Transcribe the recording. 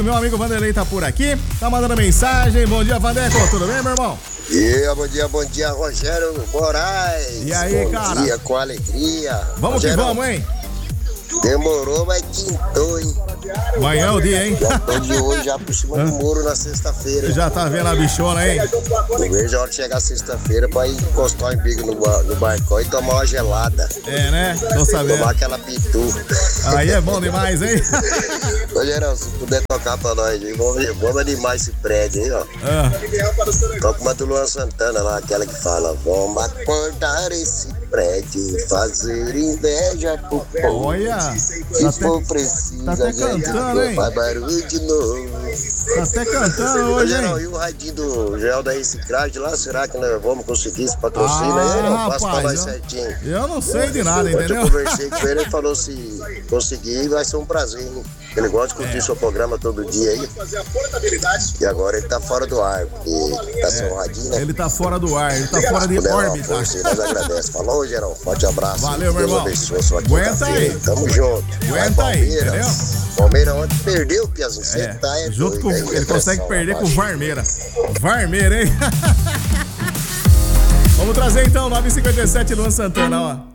ouvindo, meu amigo Vanderlei tá por aqui, tá mandando mensagem. Bom dia, Vandeco, tudo bem, meu irmão? Bom dia, Rogério Moraes. E aí, cara? Bom dia, com alegria. Vamos Rogério, que vamos, hein? Demorou, mas quintou, hein? Amanhã é o dia, hein? Já tô de hoje, já por cima do muro na sexta-feira. Já tá vendo a bichona, hein? Eu vejo a hora de chegar sexta-feira pra ir encostar o embigo no barco e tomar uma gelada. É, né? Tô sabendo. Tomar aquela pitu. Aí é bom demais, hein? Ô, Gerão, se puder tocar pra nós, hein? Vamos animar esse prédio aí, ó. Toca uma do Luan Santana lá, aquela que fala: vamos acordar esse prédio, fazer inveja pro povo. Olha, se for preciso, tá até cantando, hein? Faz barulho de novo. Tá até cantando hoje, Geral, hein? e o radinho do Gel da Reciclagem lá, será que nós vamos conseguir esse patrocínio aí? Não, passa pra nós certinho. Eu não sei de nada, entendeu? Eu conversei com ele, ele falou: se conseguir, vai ser um prazer, hein? Ele gosta de curtir seu programa todo dia aí. E agora ele tá fora do ar, porque tá sem o radinho, né? Ele tá fora do ar, ele tá fora de órbita. Nós agradece. Falou, Gerão. Forte abraço. Valeu, meu irmão. Abençoe sua Aguenta aí. Tamo junto. Aguenta aí, entendeu? Palmeiras ontem perdeu, Piazinho. Você tá junto com, aí, ele consegue perder com o Varmeira. Varmeira, hein? Vamos trazer então 9h57 Luan Santana, ó.